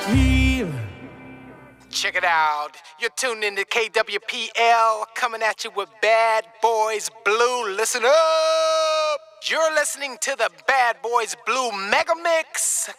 Real. Check it out. You're tuned into KWPL, coming at you with Bad Boys Blue. Listen up. You're listening to the Bad Boys Blue Mega Mix,